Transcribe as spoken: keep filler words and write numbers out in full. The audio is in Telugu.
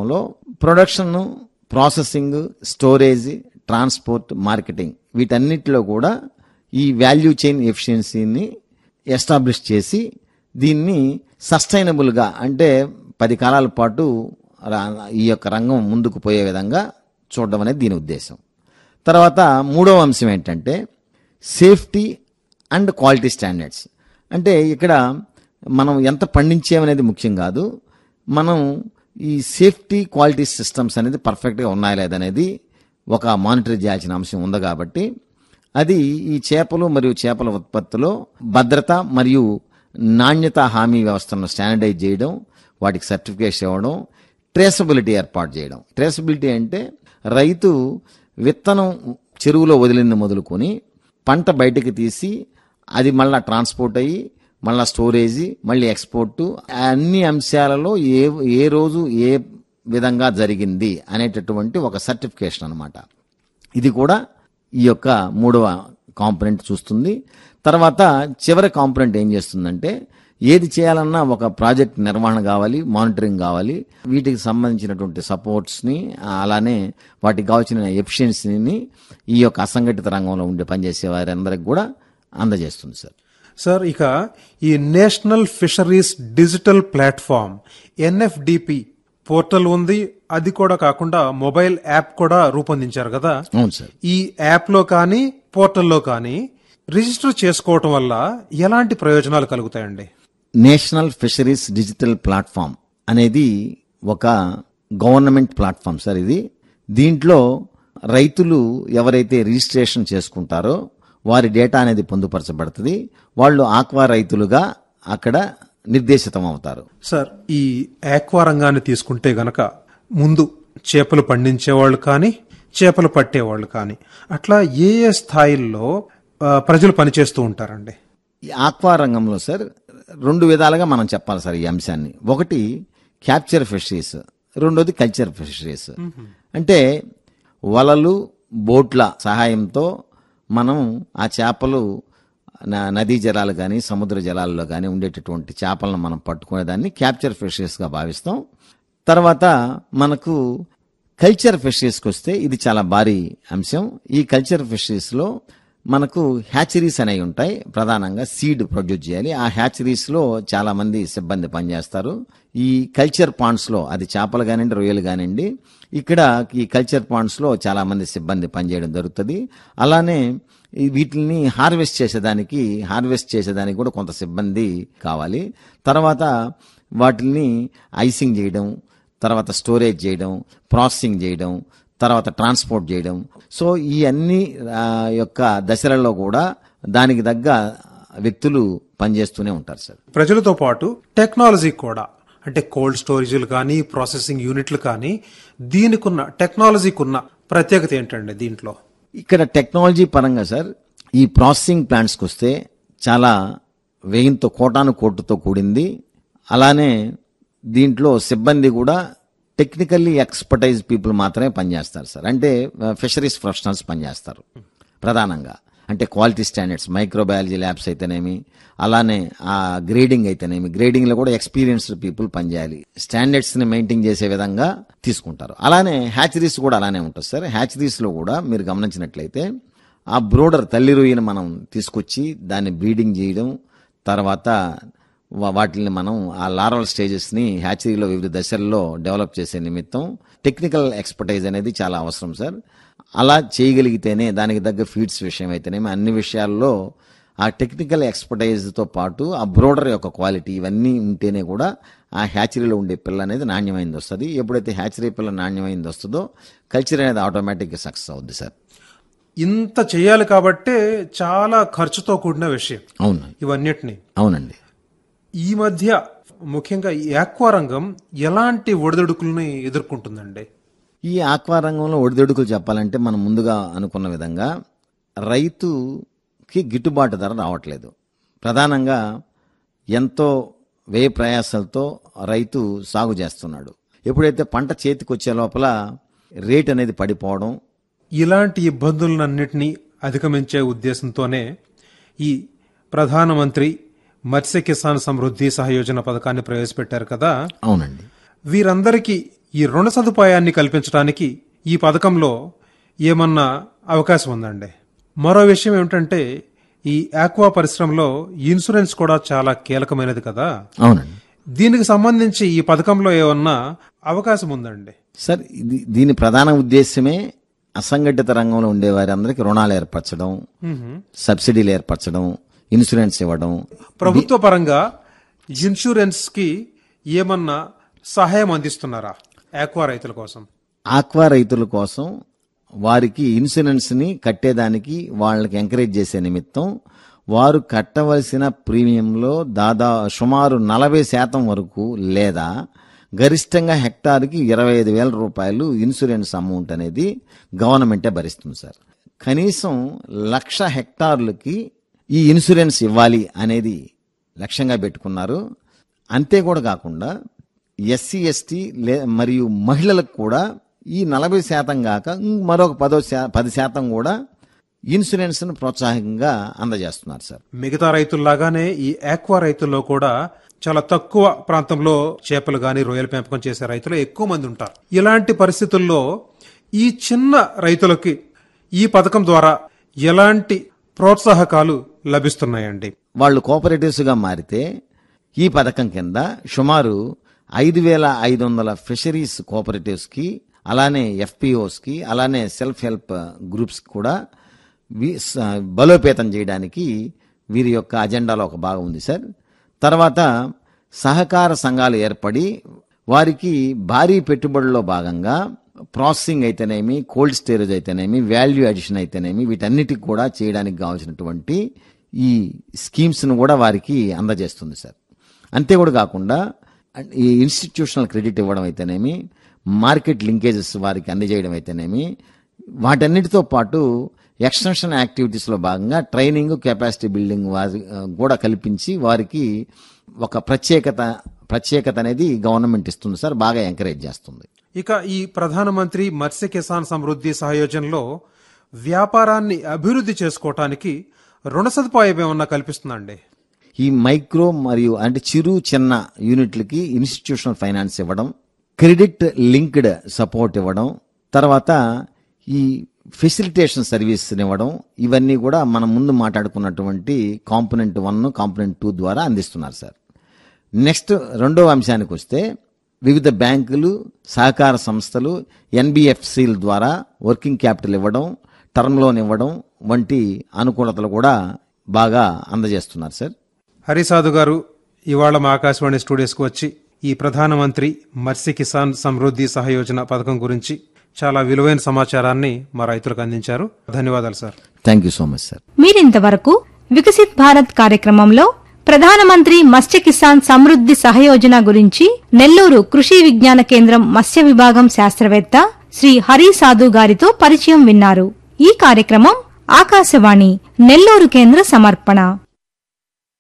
రంగంలో production, processing, storage, transport, marketing వీటన్నిటిలో కూడా ఈ వాల్యూ చైన్ ఎఫిషియన్సీని ఎస్టాబ్లిష్ చేసి దీన్ని సస్టైనబుల్గా అంటే పది కాలాల పాటు ఈ యొక్క రంగం ముందుకు పోయే విధంగా చూడడం అనేది దీని ఉద్దేశం. తర్వాత మూడవ అంశం ఏంటంటే సేఫ్టీ అండ్ క్వాలిటీ స్టాండర్డ్స్. అంటే ఇక్కడ మనం ఎంత పండించేమనేది ముఖ్యం కాదు, మనం ఈ సేఫ్టీ క్వాలిటీ సిస్టమ్స్ అనేది పర్ఫెక్ట్గా ఉన్నాయా లేదనేది ఒక మానిటర్ చేయాల్సిన అంశం ఉంది. కాబట్టి అది ఈ చేపలు మరియు చేపల ఉత్పత్తిలో భద్రత మరియు నాణ్యత హామీ వ్యవస్థను స్టాండర్డైజ్ చేయడం, వాటికి సర్టిఫికేషన్ ఇవ్వడం, ట్రేసబిలిటీ ఏర్పాటు చేయడం. ట్రేసబిలిటీ అంటే రైతు విత్తనం చెరువులో వదిలింది మొదలుకొని పంట బయటకు తీసి అది మళ్ళీ ట్రాన్స్పోర్ట్ అయ్యి మళ్ళీ స్టోరేజీ మళ్ళీ ఎక్స్పోర్టు అన్ని అంశాలలో ఏ ఏ రోజు ఏ విధంగా జరిగింది అనేటటువంటి ఒక సర్టిఫికేషన్ అన్నమాట. ఇది కూడా ఈ యొక్క మూడవ కాంపోనెంట్ చూస్తుంది. తర్వాత చివరి కాంపోనెంట్ ఏం చేస్తుందంటే ఏది చేయాలన్నా ఒక ప్రాజెక్ట్ నిర్వహణ కావాలి, మానిటరింగ్ కావాలి, వీటికి సంబంధించినటువంటి సపోర్ట్స్ని అలానే వాటికి కావాల్సిన ఎఫిషియన్సీని ఈ యొక్క అసంఘటిత రంగంలో ఉండే పనిచేసే వారందరికి కూడా అందజేస్తుంది సార్. సార్, ఇక ఈ national fisheries digital platform NFDP portal ఉంది, అది కూడా కాకుండా మొబైల్ యాప్ కూడా రూపొందించారు కదా. అవును సార్. ఈ యాప్ లో కానీ పోర్టల్లో కానీ రిజిస్టర్ చేసుకోవటం వల్ల ఎలాంటి ప్రయోజనాలు కలుగుతాయండి? నేషనల్ ఫిషరీస్ డిజిటల్ ప్లాట్ఫామ్ అనేది ఒక గవర్నమెంట్ ప్లాట్ఫామ్ సార్. ఇది దీంట్లో రైతులు ఎవరైతే రిజిస్ట్రేషన్ చేసుకుంటారో వారి డేటా అనేది పొందుపరచబడుతుంది. వాళ్ళు ఆక్వా రైతులుగా అక్కడ నిర్దేశితం అవుతారు. సార్, ఈ ఆక్వా రంగాన్ని తీసుకుంటే గనక ముందు చేపలు పండించేవాళ్ళు కానీ చేపలు పట్టేవాళ్ళు కానీ అట్లా ఏ ఏ స్థాయిల్లో ప్రజలు పనిచేస్తూ ఉంటారండి? ఈ ఆక్వా రంగంలో సార్ రెండు విధాలుగా మనం చెప్పాలి సార్ ఈ అంశాన్ని. ఒకటి క్యాప్చర్ ఫిషరీస్, రెండోది కల్చర్ ఫిషరీస్. అంటే వలలు, బోట్ల సహాయంతో మనం ఆ చేపలు నదీ జలాలు కానీ సముద్ర జలాల్లో కానీ ఉండేటటువంటి చేపలను మనం పట్టుకునేదాన్ని క్యాప్చర్ ఫిషరీస్గా భావిస్తాం. తర్వాత మనకు కల్చర్ ఫిషరీస్కి వస్తే ఇది చాలా భారీ అంశం. ఈ కల్చర్ ఫిషరీస్లో మనకు హ్యాచరీస్ అనేవి ఉంటాయి. ప్రధానంగా సీడ్ ప్రొడ్యూస్ చేయాలి. ఆ హ్యాచరీస్లో చాలా మంది సిబ్బంది పనిచేస్తారు. ఈ కల్చర్ పాండ్స్లో అది చేపలు కానివ్వండి, రొయ్యలు కానివ్వండి, ఇక్కడ ఈ కల్చర్ పాండ్స్లో చాలా మంది సిబ్బంది పనిచేయడం జరుగుతుంది. అలానే వీటిని హార్వెస్ట్ చేసేదానికి హార్వెస్ట్ చేసేదానికి కూడా కొంత సిబ్బంది కావాలి. తర్వాత వాటిని ఐసింగ్ చేయడం, తర్వాత స్టోరేజ్ చేయడం, ప్రాసెసింగ్ చేయడం, తర్వాత ట్రాన్స్పోర్ట్ చేయడం. సో ఈ అన్ని యొక్క దశలలో కూడా దానికి తగ్గ వ్యక్తులు పనిచేస్తూనే ఉంటారు సార్. ప్రజలతో పాటు టెక్నాలజీ కూడా, అంటే కోల్డ్ స్టోరేజీలు కానీ ప్రాసెసింగ్ యూనిట్లు కానీ, దీనికున్న టెక్నాలజీకున్న ప్రత్యేకత ఏంటండి దీంట్లో? ఇక్కడ టెక్నాలజీ పరంగా సార్ ఈ ప్రాసెసింగ్ ప్లాంట్స్కి వస్తే చాలా వేగంతో కోటాను కోటుతో కూడింది. అలానే దీంట్లో సిబ్బంది కూడా టెక్నికల్లీ ఎక్స్పర్టైజ్ పీపుల్ మాత్రమే పనిచేస్తారు సార్. అంటే ఫిషరీస్ ప్రొఫెషనల్స్ పనిచేస్తారు ప్రధానంగా. అంటే క్వాలిటీ స్టాండర్డ్స్, మైక్రోబయాలజీ ల్యాబ్స్ అయితేనేమి, అలానే ఆ గ్రేడింగ్ అయితేనేమి, గ్రేడింగ్లో కూడా ఎక్స్పీరియన్స్డ్ పీపుల్ పనిచేయాలి. స్టాండర్డ్స్ని మెయింటైన్ చేసే విధంగా తీసుకుంటారు. అలానే హ్యాచరీస్ కూడా అలానే ఉంటుంది సార్. హ్యాచరీస్లో కూడా మీరు గమనించినట్లయితే ఆ బ్రోడర్ తల్లి రొయ్యను మనం తీసుకొచ్చి దాన్ని బ్రీడింగ్ చేయడం, తర్వాత వాటిని మనం ఆ లార్వల్ స్టేజెస్ని హ్యాచరీలో వివిధ దశల్లో డెవలప్ చేసే నిమిత్తం టెక్నికల్ ఎక్స్పర్టైజ్ అనేది చాలా అవసరం సార్. అలా చేయగలిగితేనే దానికి తగ్గ ఫీడ్స్ విషయం అయితేనేమి అన్ని విషయాల్లో ఆ టెక్నికల్ ఎక్స్పర్టైజ్తో పాటు ఆ బ్రోడర్ యొక్క క్వాలిటీ ఇవన్నీ ఉంటేనే కూడా ఆ హ్యాచరీలో ఉండే పిల్ల అనేది నాణ్యమైంది వస్తుంది. ఎప్పుడైతే హ్యాచరీ పిల్ల నాణ్యమైంది వస్తుందో కల్చర్ అనేది ఆటోమేటిక్గా సక్సెస్ అవుద్ది సార్. ఇంత చేయాలి కాబట్టే చాలా ఖర్చుతో కూడిన విషయం. అవును, ఇవన్నిటిని. అవునండి. ఈ మధ్య ముఖ్యంగా ఈ ఆక్వా రంగం ఎలాంటి ఒడిదుడుకుల్ని ఎదుర్కొంటుందండి? ఈ ఆక్వా రంగంలో ఒడిదుడుకులు చెప్పాలంటే మనం ముందుగా అనుకున్న విధంగా రైతుకి గిట్టుబాటు ధర రావట్లేదు. ప్రధానంగా ఎంతో వ్యయ ప్రయాసాలతో రైతు సాగు చేస్తున్నాడు. ఎప్పుడైతే పంట చేతికి వచ్చే లోపల రేట్ అనేది పడిపోవడం, ఇలాంటి ఇబ్బందులన్నింటినీ అధిగమించే ఉద్దేశంతోనే ఈ ప్రధానమంత్రి మత్స్య కిసాన్ సమృద్ధి సహయోజన పథకాన్ని ప్రవేశపెట్టారు కదా. అవునండి. వీరందరికీ ఈ రుణ సదుపాయాన్ని కల్పించడానికి ఈ పథకంలో ఏమన్నా అవకాశం ఉందండి? మరో విషయం ఏమిటంటే ఈ ఆక్వా పరిశ్రమలో ఇన్సూరెన్స్ కూడా చాలా కీలకమైనది కదా. అవునండి. దీనికి సంబంధించి ఈ పథకంలో ఏమన్నా అవకాశం ఉందండి? సార్, ఇది దీని ప్రధాన ఉద్దేశమే అసంఘటిత రంగంలో ఉండే వారందరికీ రుణాలు ఏర్పరచడం, సబ్సిడీలు ఏర్పరచడం, ఇన్సూరెన్స్ ఇవ్వడం. ప్రభుత్వ పరంగా ఇన్సూరెన్స్ కి ఏమన్నా సహాయం అందిస్తున్నారా ఆక్వా రైతుల కోసం? ఆక్వా రైతుల కోసం వారికి ఇన్సూరెన్స్ ని కట్టేదానికి వాళ్ళకి ఎంకరేజ్ చేసే నిమిత్తం వారు కట్టవలసిన ప్రీమియంలో దాదాపు సుమారు నలభై శాతం వరకు లేదా గరిష్టంగా హెక్టార్కి ఇరవై ఐదు వేల రూపాయలు ఇన్సూరెన్స్ అమౌంట్ అనేది గవర్నమెంటే భరిస్తుంది సార్. కనీసం లక్ష హెక్టార్లకి ఈ ఇన్సూరెన్స్ ఇవ్వాలి అనేది లక్ష్యంగా పెట్టుకున్నారు. అంతే కూడా కాకుండా ఎస్సీ ఎస్టీ లే మరియు మహిళలకు కూడా ఈ నలభై శాతం కాక మరొక పదో శా పది శాతం కూడా ఇన్సూరెన్స్ ను ప్రోత్సాహకంగా అందజేస్తున్నారు సార్. మిగతా రైతుల్లాగానే ఈ ఆక్వా రైతుల్లో కూడా చాలా తక్కువ ప్రాంతంలో చేపలు గాని రొయ్యల పెంపకం చేసే రైతులు ఎక్కువ మంది ఉంటారు. ఇలాంటి పరిస్థితుల్లో ఈ చిన్న రైతులకి ఈ పథకం ద్వారా ఎలాంటి ప్రోత్సాహకాలు లభిస్తున్నాయండి? వాళ్ళు కోఆపరేటివ్స్ గా మారితే ఈ పథకం కింద సుమారు ఐదు వేల ఐదు వందల ఫిషరీస్ కోఆపరేటివ్స్ కి, అలానే ఎఫ్పిఓస్ కి, అలానే సెల్ఫ్ హెల్ప్ గ్రూప్స్ కూడా బలోపేతం చేయడానికి వీరి యొక్క అజెండాలో ఒక భాగం ఉంది సార్. తర్వాత సహకార సంఘాలు ఏర్పడి వారికి భారీ పెట్టుబడుల్లో భాగంగా ప్రాసెసింగ్ అయితేనేమి, కోల్డ్ స్టోరేజ్ అయితేనేమి, వాల్యూ అడిషన్ అయితేనేమి, వీటన్నిటికి కూడా చేయడానికి కావాల్సినటువంటి ఈ స్కీమ్స్ ను కూడా వారికి అందజేస్తుంది సార్. అంతే కూడా కాకుండా ఈ ఇన్స్టిట్యూషనల్ క్రెడిట్ ఇవ్వడం అయితేనేమి, మార్కెట్ లింకేజెస్ వారికి అందజేయడం అయితేనేమి, వాటన్నిటితో పాటు ఎక్స్టెన్షన్ యాక్టివిటీస్లో భాగంగా ట్రైనింగ్, కెపాసిటీ బిల్డింగ్ వారి కూడా కల్పించి వారికి ఒక ప్రత్యేకత ప్రత్యేకత అనేది గవర్నమెంట్ ఇస్తుంది సార్, బాగా ఎంకరేజ్ చేస్తుంది. ఇక ఈ ప్రధానమంత్రి మత్స్య కిసాన్ సమృద్ధి సహయోజనలో వ్యాపారాన్ని అభివృద్ధి చేసుకోవటానికి రుణ సదుపాయం ఏమన్నా కల్పిస్తుందండి? ఈ మైక్రో మరియు అంటే చిరు చిన్న యూనిట్లకి ఇన్స్టిట్యూషనల్ ఫైనాన్స్ ఇవ్వడం, క్రెడిట్ లింక్డ్ సపోర్ట్ ఇవ్వడం, తర్వాత ఈ ఫెసిలిటేషన్ సర్వీస్ ఇవ్వడం, ఇవన్నీ కూడా మనం ముందు మాట్లాడుకున్నటువంటి కాంపోనెంట్ వన్, కాంపోనెంట్ టూ ద్వారా అందిస్తున్నారు సార్. నెక్స్ట్ రెండవ అంశానికి వస్తే వివిధ బ్యాంకులు, సహకార సంస్థలు, ఎన్బిఎఫ్సిల ద్వారా వర్కింగ్ క్యాపిటల్ ఇవ్వడం, టర్మ్ లోన్ ఇవ్వడం వంటి అనుకూలతలు కూడా బాగా అందజేస్తున్నారు సార్. హరిసాధు గారు ఇవాళ మా ఆకాశవాణి స్టూడియోస్కి వచ్చి ఈ ప్రధానమంత్రి మత్స్య కిసాన్ సమృద్ధి సహయోజన పథకం గురించి చాలా విలువైన సమాచారాన్ని మా రైతులకు అందించారు. ధన్యవాదాలు sir. Thank you so much sir. మీరింతవరకు వికసిత్ భారత్ కార్యక్రమంలో ప్రధానమంత్రి మత్స్య కిసాన్ సమృద్ధి సహయోజన గురించి నెల్లూరు కృషి విజ్ఞాన కేంద్రం మత్స్య విభాగం శాస్త్రవేత్త శ్రీ హరిసాధు గారితో పరిచయం విన్నారు. ఈ కార్యక్రమం ఆకాశవాణి నెల్లూరు కేంద్ర సమర్పణ.